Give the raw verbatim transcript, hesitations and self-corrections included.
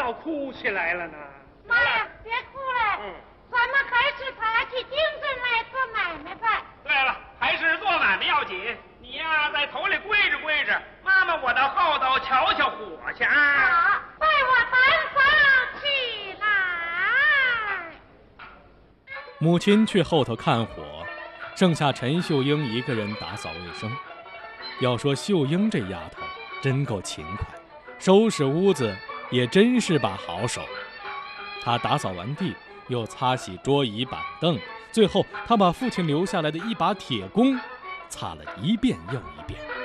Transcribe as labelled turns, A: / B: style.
A: 闹哭起来了呢？
B: 妈呀，别哭了，嗯，咱们还是打起精神来做买卖吧。
C: 对了，还是做买卖要紧。你呀，在头里跪着跪着，妈妈我到后头瞧瞧火去啊！
B: 好，带我单房起来。
D: 母亲去后头看火，剩下陈秀英一个人打扫卫生。要说秀英这丫头真够勤快，收拾屋子也真是把好手。她打扫完地，又擦洗桌椅板凳，最后她把父亲留下来的一把铁弓擦了一遍又一遍。